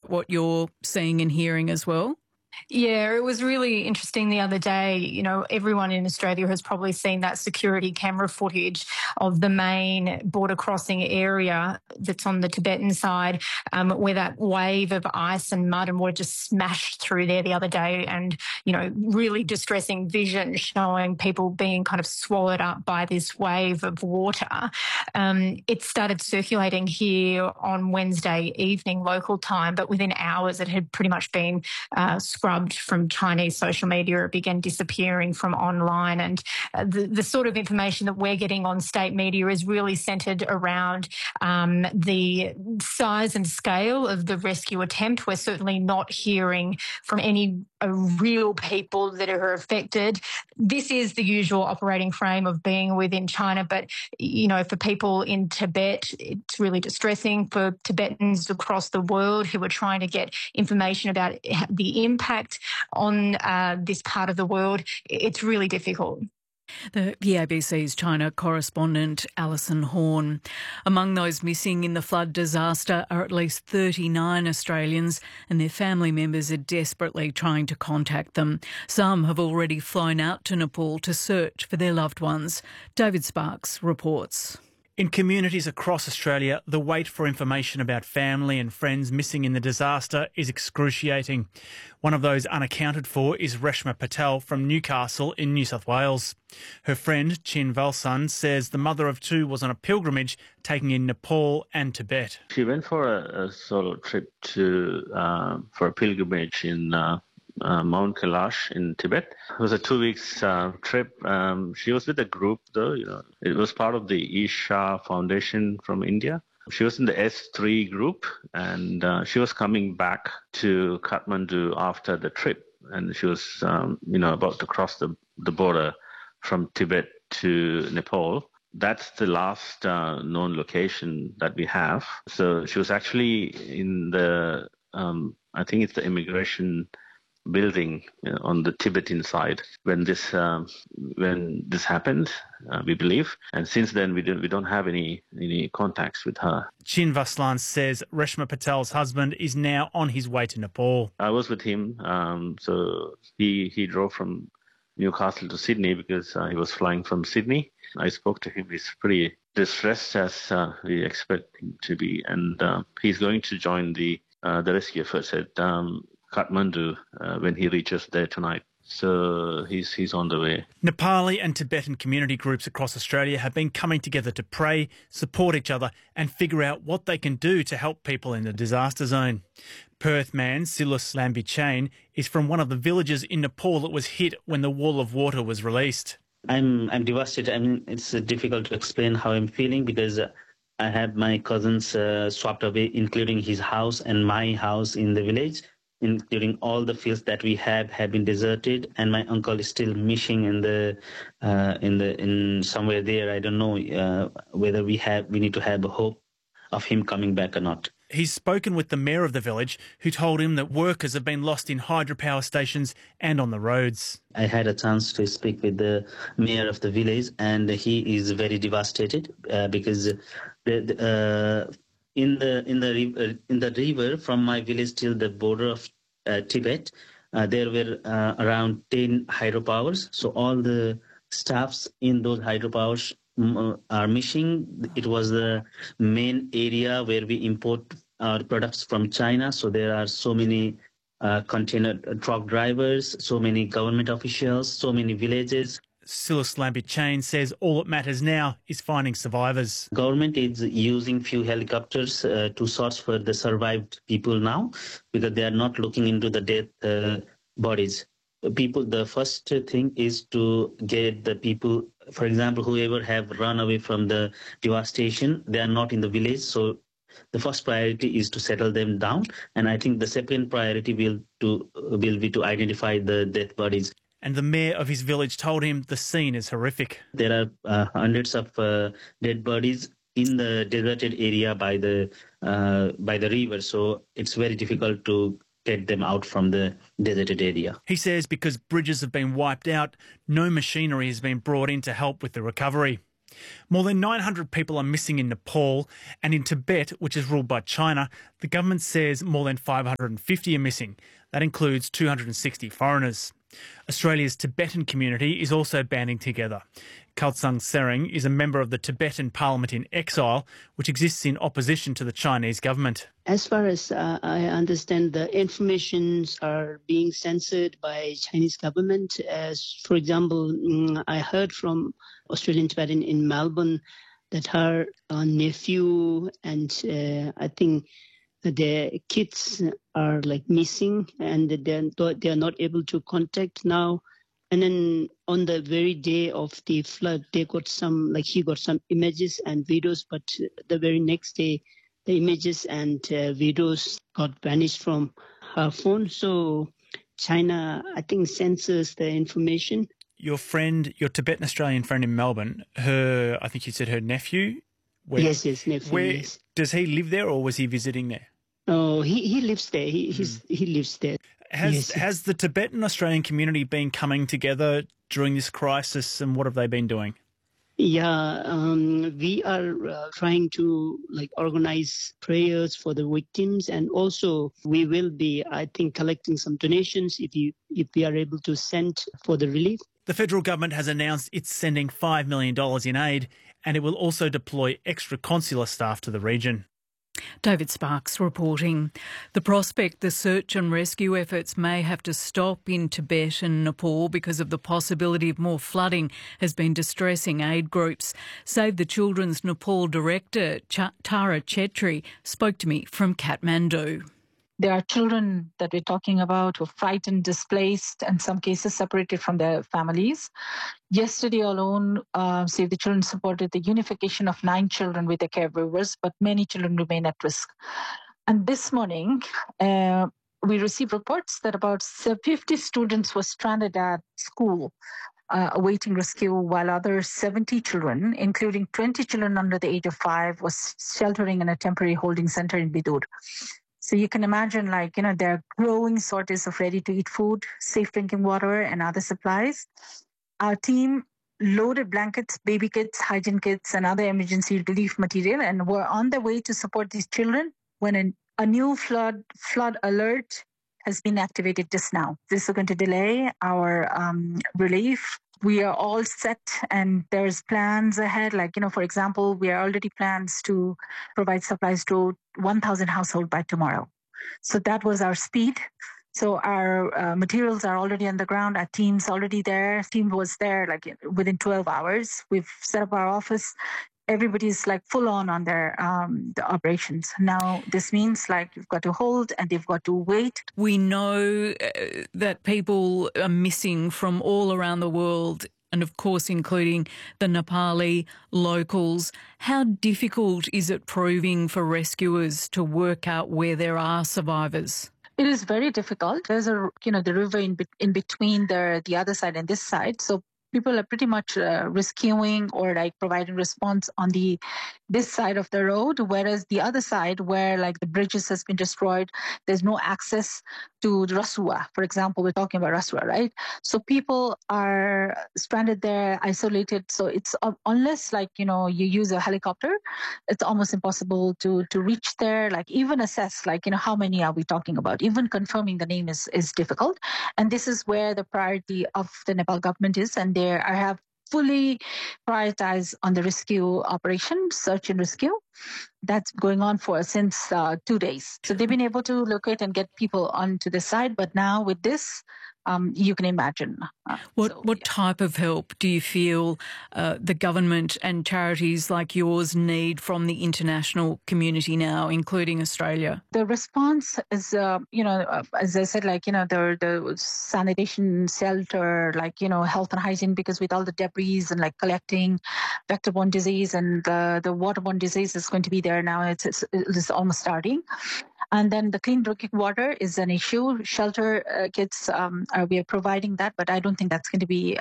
what you're seeing and hearing as well? Yeah, it was really interesting the other day. You know, everyone in Australia has probably seen that security camera footage of the main border crossing area that's on the Tibetan side, where that wave of ice and mud and water just smashed through there the other day. And, you know, really distressing vision showing people being kind of swallowed up by this wave of water. It started circulating here on Wednesday evening local time, but within hours it had pretty much been scrubbed from Chinese social media. It began disappearing from online. And the sort of information that we're getting on state media is really centred around the size and scale of the rescue attempt. We're certainly not hearing from any real people that are affected. This is the usual operating frame of being within China, but, you know, for people in Tibet, it's really distressing. For Tibetans across the world who are trying to get information about the impact on this part of the world, it's really difficult. The ABC's China correspondent Alison Horn. Among those missing in the flood disaster are at least 39 Australians, and their family members are desperately trying to contact them. Some have already flown out to Nepal to search for their loved ones. David Sparks reports. In communities across Australia, the wait for information about family and friends missing in the disaster is excruciating. One of those unaccounted for is Reshma Patel from Newcastle in New South Wales. Her friend, Chin Valsan, says the mother of two was on a pilgrimage taking in Nepal and Tibet. She went for a solo trip for a pilgrimage in Mount Kailash in Tibet. It was a 2 weeks trip. She was with a group, though. You know, it was part of the Isha Foundation from India. She was in the S3 group, and she was coming back to Kathmandu after the trip. And she was, about to cross the border from Tibet to Nepal. That's the last known location that we have. So she was actually in the, I think it's the immigration building on the Tibetan side when this happened, we believe, and since then we don't have any contacts with her. Chin Vaslan says Reshma Patel's husband is now on his way to Nepal. I was with him, so he drove from Newcastle to Sydney because he was flying from Sydney. I spoke to him. He's pretty distressed, as we expect him to be, and he's going to join the rescue efforts at Kathmandu when he reaches there tonight. So he's on the way. Nepali and Tibetan community groups across Australia have been coming together to pray, support each other and figure out what they can do to help people in the disaster zone. Perth man Silas Lambichain is from one of the villages in Nepal that was hit when the wall of water was released. I'm devastated. I mean, it's difficult to explain how I'm feeling because I had my cousins swept away, including his house and my house in the village, including all the fields that we have been deserted, and my uncle is still missing in somewhere there. I don't know whether we need to have a hope of him coming back or not. He's spoken with the mayor of the village, who told him that workers have been lost in hydropower stations and on the roads. I had a chance to speak with the mayor of the village, and he is very devastated because in the river from my village till the border of Tibet, there were around 10 hydropowers. So all the staffs in those hydropowers are missing. It was the main area where we import our products from China. So there are so many container truck drivers, so many government officials, so many villages. Silas Lambichain says all that matters now is finding survivors. Government is using few helicopters to search for the survived people now because they are not looking into the dead bodies. The first thing is to get the people, for example, whoever have run away from the devastation, they are not in the village. So the first priority is to settle them down. And I think the second priority will be to identify the dead bodies. And the mayor of his village told him the scene is horrific. There are hundreds of dead bodies in the deserted area by the river, so it's very difficult to get them out from the deserted area. He says because bridges have been wiped out, no machinery has been brought in to help with the recovery. More than 900 people are missing in Nepal, and in Tibet, which is ruled by China, the government says more than 550 are missing. That includes 260 foreigners. Australia's Tibetan community is also banding together. Khaltsang Sereng is a member of the Tibetan Parliament in Exile, which exists in opposition to the Chinese government. As far as I understand, the informations are being censored by Chinese government. As, for example, I heard from Australian Tibetan in Melbourne that her nephew and I think their kids are like missing and they are not able to contact now. And then on the very day of the flood, he got some images and videos, but the very next day, the images and videos got vanished from her phone. So China, I think, censors the information. Your Tibetan Australian friend in Melbourne, I think you said her nephew? Yes, nephew. Yes. Does he live there or was he visiting there? Oh, he lives there. He lives there. Has the Tibetan Australian community been coming together during this crisis, and what have they been doing? Yeah, we are trying to organize prayers for the victims, and also we will be, I think, collecting some donations if we are able to send for the relief. The federal government has announced it's sending $5 million in aid, and it will also deploy extra consular staff to the region. David Sparks reporting. The prospect the search and rescue efforts may have to stop in Tibet and Nepal because of the possibility of more flooding has been distressing aid groups. Save the Children's Nepal director, Tara Chetri, spoke to me from Kathmandu. There are children that we're talking about who are frightened, displaced, and in some cases separated from their families. Yesterday alone, Save the Children supported the unification of 9 children with their caregivers, but many children remain at risk. And this morning, we received reports that about 50 students were stranded at school awaiting rescue, while other 70 children, including 20 children under the age of 5, was sheltering in a temporary holding center in Bidur. So you can imagine, there are growing shortages of ready-to-eat food, safe drinking water, and other supplies. Our team loaded blankets, baby kits, hygiene kits, and other emergency relief material, and were on their way to support these children when a new flood alert has been activated just now. This is going to delay our relief. We are all set, and there's plans ahead. For example, we are already plans to provide supplies to 1,000 households by tomorrow. So that was our speed. So our materials are already on the ground. Our team's already there. Team was there within 12 hours. We've set up our office. Everybody's full on their the operations. Now, this means you've got to hold and they've got to wait. We know that people are missing from all around the world, and of course including the Nepali locals. How difficult is it proving for rescuers to work out where there are survivors? It is very difficult. There's the river in between the other side and this side. So people are pretty much rescuing or providing response on this side of the road, whereas the other side where the bridges has been destroyed, there's no access to Rasua. For example, we're talking about Rasua, right? So people are stranded there, isolated. So it's unless you use a helicopter, it's almost impossible to reach there, even assess how many are we talking about. Even confirming the name is difficult. And this is where the priority of the Nepal government is, and I have fully prioritized on the rescue operation, search and rescue. That's going on since 2 days. So they've been able to locate and get people onto the side. But now with this, you can imagine. What type of help do you feel the government and charities like yours need from the international community now, including Australia? The response is, as I said, the sanitation, shelter, health and hygiene, because with all the debris and collecting vector-borne disease and the waterborne disease is going to be there now. It's almost starting. And then the clean drinking water is an issue. Shelter kits, we are providing that, but I don't think that's going to be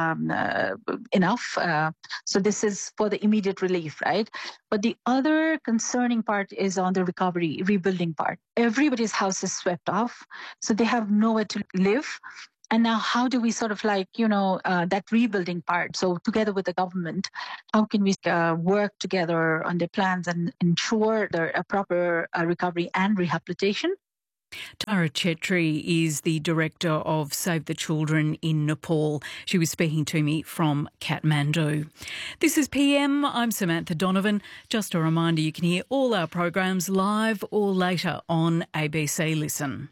enough. So this is for the immediate relief, right? But the other concerning part is on the rebuilding part. Everybody's house is swept off, so they have nowhere to live. And now how do we sort of that rebuilding part? So together with the government, how can we work together on their plans and ensure a proper recovery and rehabilitation? Tara Chetri is the director of Save the Children in Nepal. She was speaking to me from Kathmandu. This is PM. I'm Samantha Donovan. Just a reminder, you can hear all our programs live or later on ABC Listen.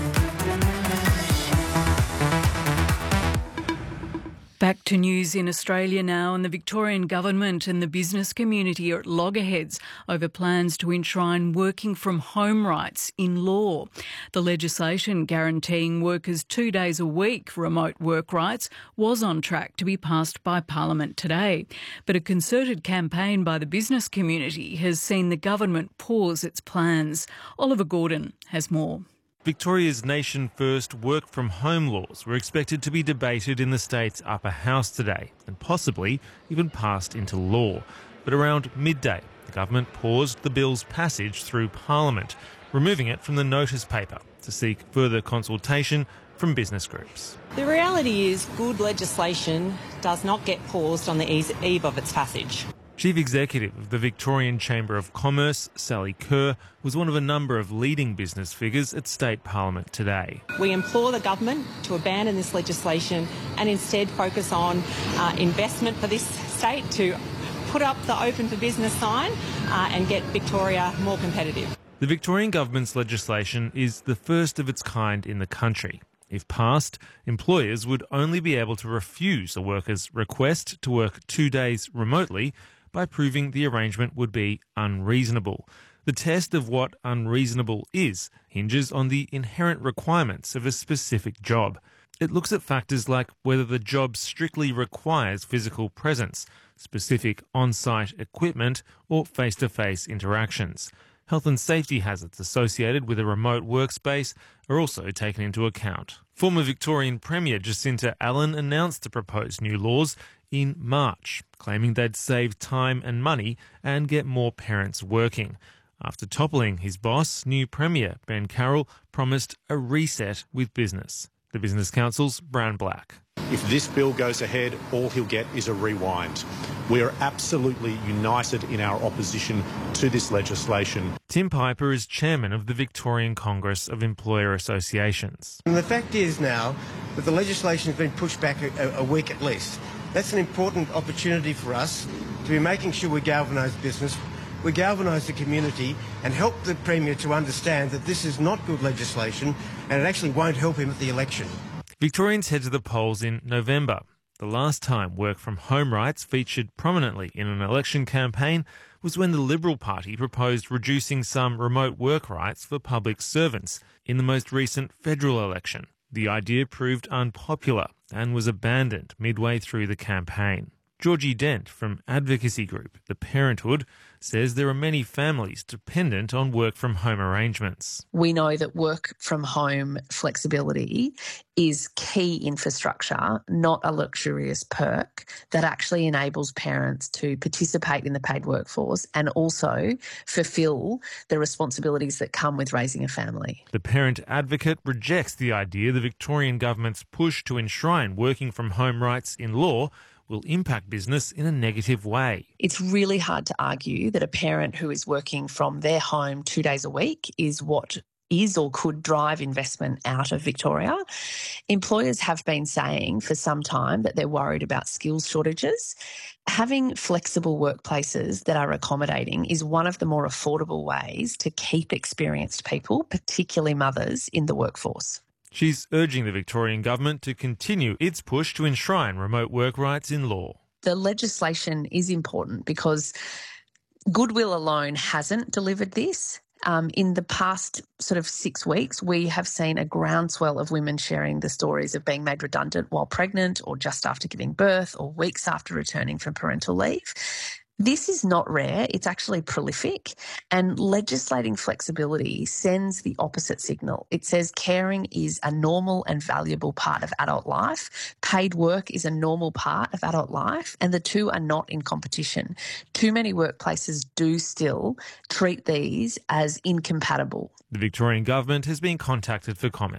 Back to news in Australia now, and the Victorian Government and the business community are at loggerheads over plans to enshrine working from home rights in law. The legislation guaranteeing workers 2 days a week remote work rights was on track to be passed by Parliament today. But a concerted campaign by the business community has seen the government pause its plans. Oliver Gordon has more. Victoria's nation-first work-from-home laws were expected to be debated in the state's upper house today and possibly even passed into law. But around midday, the government paused the bill's passage through Parliament, removing it from the notice paper to seek further consultation from business groups. The reality is good legislation does not get paused on the eve of its passage. Chief Executive of the Victorian Chamber of Commerce, Sally Kerr, was one of a number of leading business figures at State Parliament today. We implore the government to abandon this legislation and instead focus on investment for this state to put up the open for business sign and get Victoria more competitive. The Victorian government's legislation is the first of its kind in the country. If passed, employers would only be able to refuse a worker's request to work 2 days remotely by proving the arrangement would be unreasonable. The test of what unreasonable is hinges on the inherent requirements of a specific job. It looks at factors like whether the job strictly requires physical presence, specific on-site equipment, or face-to-face interactions. Health and safety hazards associated with a remote workspace are also taken into account. Former Victorian Premier Jacinta Allen announced the proposed new laws in March, claiming they'd save time and money and get more parents working. After toppling his boss, new Premier Ben Carroll promised a reset with business. The Business Council's Brown Black. If this bill goes ahead, all he'll get is a rewind. We are absolutely united in our opposition to this legislation. Tim Piper is chairman of the Victorian Congress of Employer Associations. And the fact is now that the legislation has been pushed back a week at least. That's an important opportunity for us to be making sure we galvanise business, we galvanise the community and help the Premier to understand that this is not good legislation and it actually won't help him at the election. Victorians head to the polls in November. The last time work from home rights featured prominently in an election campaign was when the Liberal Party proposed reducing some remote work rights for public servants in the most recent federal election. The idea proved unpopular and was abandoned midway through the campaign. Georgie Dent from advocacy group The Parenthood says there are many families dependent on work-from-home arrangements. We know that work-from-home flexibility is key infrastructure, not a luxurious perk that actually enables parents to participate in the paid workforce and also fulfil the responsibilities that come with raising a family. The parent advocate rejects the idea the Victorian government's push to enshrine working-from-home rights in law will impact business in a negative way. It's really hard to argue that a parent who is working from their home 2 days a week is what is or could drive investment out of Victoria. Employers have been saying for some time that they're worried about skills shortages. Having flexible workplaces that are accommodating is one of the more affordable ways to keep experienced people, particularly mothers, in the workforce. She's urging the Victorian government to continue its push to enshrine remote work rights in law. The legislation is important because goodwill alone hasn't delivered this. In the past sort of 6 weeks, we have seen a groundswell of women sharing the stories of being made redundant while pregnant or just after giving birth or weeks after returning from parental leave. This is not rare, it's actually prolific, and legislating flexibility sends the opposite signal. It says caring is a normal and valuable part of adult life, paid work is a normal part of adult life, and the two are not in competition. Too many workplaces do still treat these as incompatible. The Victorian government has been contacted for comment.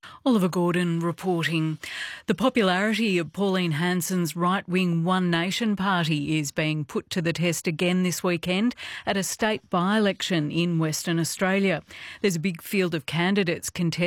Oliver Gordon reporting. The popularity of Pauline Hanson's right-wing One Nation party is being put to the test again this weekend at a state by-election in Western Australia. There's a big field of candidates contesting